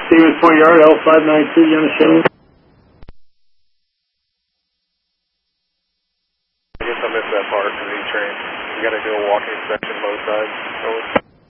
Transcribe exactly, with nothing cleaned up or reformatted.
Stevens Point Yard, L five nine two, you understand? I guess I missed that part of the train. You gotta do a walking inspection both sides. Over.